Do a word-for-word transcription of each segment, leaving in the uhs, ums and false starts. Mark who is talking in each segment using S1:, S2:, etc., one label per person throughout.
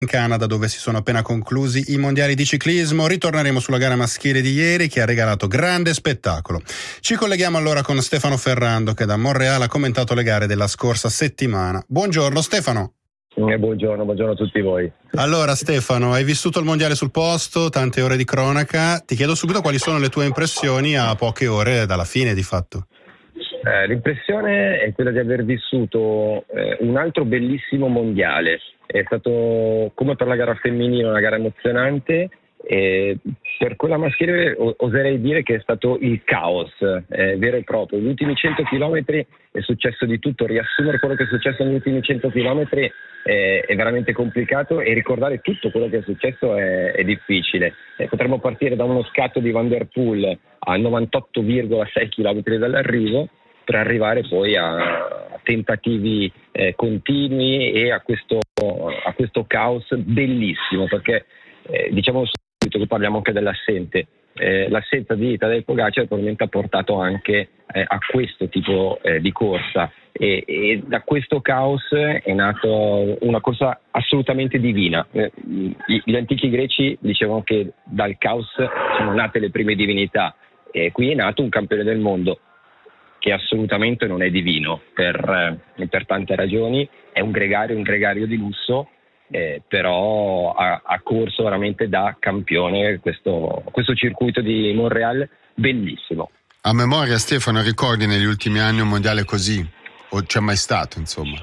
S1: In Canada, dove si sono appena conclusi i mondiali di ciclismo, ritorneremo sulla gara maschile di ieri che ha regalato grande spettacolo. Ci colleghiamo allora con Stefano Ferrando, che da Montréal ha commentato le gare della scorsa settimana. Buongiorno Stefano.
S2: Eh, buongiorno, buongiorno a tutti voi.
S1: Allora Stefano, hai vissuto il mondiale sul posto, tante ore di cronaca. Ti chiedo subito quali sono le tue impressioni a poche ore dalla fine di fatto.
S2: Eh, l'impressione è quella di aver vissuto eh, un altro bellissimo mondiale. È stato, come per la gara femminile, una gara emozionante. E per quella maschile oserei dire che è stato il caos eh, vero e proprio. Gli ultimi cento chilometri è successo di tutto. Riassumere quello che è successo negli ultimi cento chilometri eh, è veramente complicato, e ricordare tutto quello che è successo è, è difficile. Eh, potremmo partire da uno scatto di Van der Poel a novantotto virgola sei chilometri dall'arrivo, per arrivare poi a tentativi eh, continui e a questo, a questo caos bellissimo, perché eh, diciamo subito che parliamo anche dell'assente. Eh, l'assenza di Tadej Pogačar probabilmente ha portato anche eh, a questo tipo eh, di corsa, e, e da questo caos è nata una corsa assolutamente divina. Eh, gli antichi greci dicevano che dal caos sono nate le prime divinità, e qui è nato un campione del mondo che assolutamente non è divino per, eh, per tante ragioni. È un gregario, un gregario di lusso, eh, però ha, ha corso veramente da campione questo, questo circuito di Montréal bellissimo.
S3: A memoria, Stefano, ricordi negli ultimi anni un mondiale così? O c'è mai stato, insomma?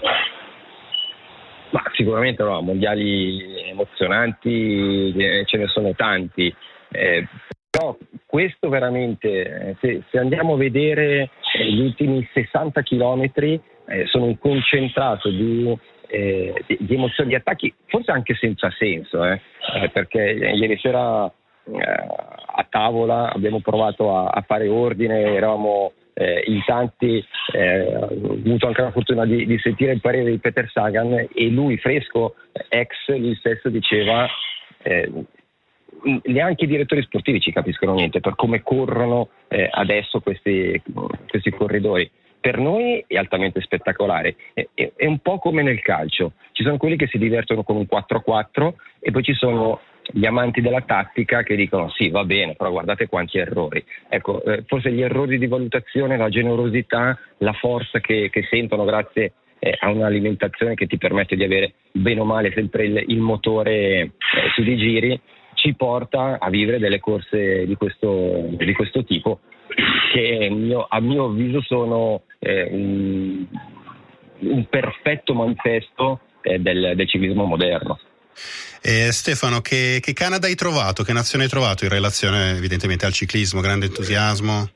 S2: Ma sicuramente no, mondiali emozionanti eh, ce ne sono tanti, eh, però questo veramente, se, se andiamo a vedere eh, gli ultimi sessanta chilometri, eh, sono un concentrato di, eh, di, di emozioni, di attacchi, forse anche senza senso, eh, eh, perché ieri sera eh, a tavola abbiamo provato a, a fare ordine, eravamo eh, in tanti, eh, ho avuto anche la fortuna di, di sentire il parere di Peter Sagan, e lui fresco, ex, lui stesso diceva eh, neanche i direttori sportivi ci capiscono niente per come corrono eh, adesso questi, questi corridori. Per noi è altamente spettacolare, è, è, è un po' come nel calcio, ci sono quelli che si divertono con un quattro quattro e poi ci sono gli amanti della tattica che dicono sì, va bene, però guardate quanti errori. Ecco, eh, forse gli errori di valutazione, la generosità, la forza che, che sentono grazie eh, a un'alimentazione che ti permette di avere bene o male sempre il, il motore eh, su di giri, ci porta a vivere delle corse di questo, di questo tipo, che mio, a mio avviso sono eh, un, un perfetto manifesto eh, del, del ciclismo moderno.
S1: Eh, Stefano, che, che Canada hai trovato? Che nazione hai trovato in relazione evidentemente al ciclismo? Grande entusiasmo?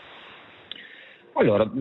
S2: Allora,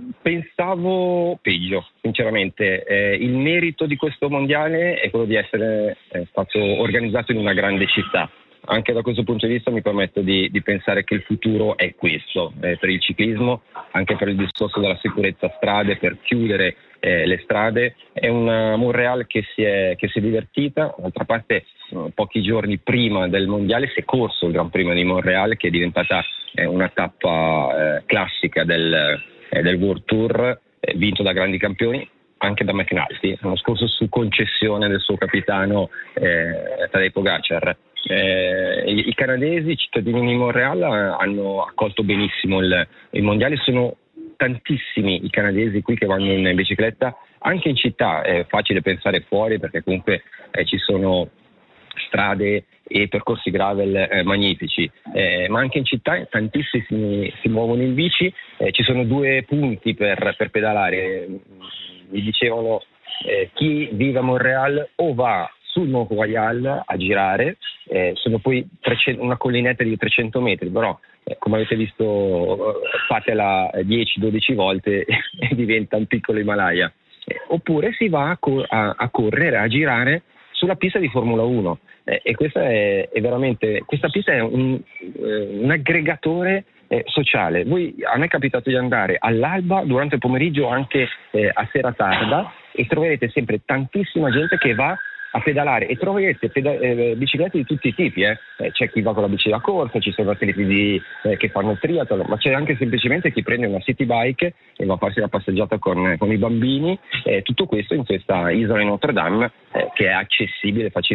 S2: pensavo peggio, sinceramente. Eh, il merito di questo mondiale è quello di essere eh, stato organizzato in una grande città. Anche da questo punto di vista mi permetto di, di pensare che il futuro è questo, eh, per il ciclismo, anche per il discorso della sicurezza strade, per chiudere eh, le strade. È una Montréal che si è, che si è divertita. D'altra parte, eh, pochi giorni prima del mondiale si è corso il Gran Premio di Montréal, che è diventata eh, una tappa eh, classica del, eh, del World Tour, eh, vinto da grandi campioni, anche da McNulty, l'anno scorso su concessione del suo capitano eh, Tadej Pogačar. Eh, i, i canadesi, i cittadini di Montréal, hanno accolto benissimo il, il mondiale. Sono tantissimi i canadesi qui che vanno in bicicletta, anche in città. È facile pensare fuori perché comunque eh, ci sono strade e percorsi gravel eh, magnifici, eh, ma anche in città tantissimi si, si muovono in bici. Eh, ci sono due punti per, per pedalare. Mi dicevano eh, chi vive a Montréal o va sul Mont Royal a girare, eh, sono poi trecento, una collinetta di trecento metri, però eh, come avete visto fatela dieci dodici volte e diventa un piccolo Himalaya. Eh, oppure si va a, cor- a, a correre, a girare sulla pista di Formula uno, eh, e questa è, è veramente, questa pista è un, eh, un aggregatore eh, sociale. Voi, a me è capitato di andare all'alba, durante il pomeriggio, anche eh, a sera tarda, e troverete sempre tantissima gente che va a pedalare, e troverete peda- eh, biciclette di tutti i tipi, eh. Eh, c'è chi va con la bici da corsa, ci sono atleti di, eh, che fanno triathlon, ma c'è anche semplicemente chi prende una city bike e va a farsi la passeggiata con, con i bambini, eh, tutto questo in questa isola di Notre Dame, eh, che è accessibile facilmente